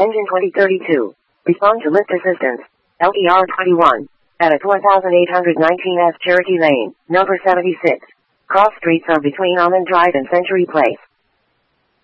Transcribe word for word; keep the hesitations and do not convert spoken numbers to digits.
Engine twenty thirty-two. Respond to lift assistance. L E R twenty-one. At eighteen nineteen S Cherokee Lane, number seventy-six. Cross streets are between Almond Drive and Century Place.